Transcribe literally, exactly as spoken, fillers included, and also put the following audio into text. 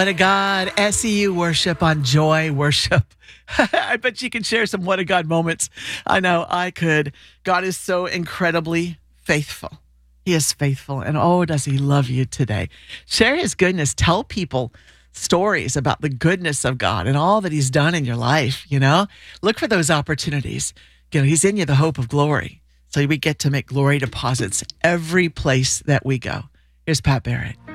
What a God, S E U worship on Joy Worship. I bet you can share some what a God moments. I know I could. God is so incredibly faithful. He is faithful. And oh, does he love you today? Share his goodness. Tell people stories about the goodness of God and all that he's done in your life. You know, look for those opportunities. You know, he's in you, the hope of glory. So we get to make glory deposits every place that we go. Here's Pat Barrett.